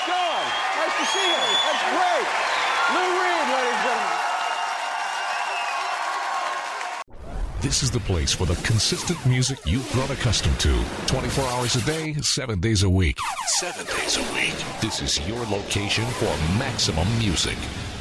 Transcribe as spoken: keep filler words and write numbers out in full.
going? Nice to see you. That's great. Lou Reed, ladies and gentlemen. This is the place for the consistent music you've grown accustomed to. twenty-four hours a day, seven days a week. Seven days a week. This is your location for maximum music.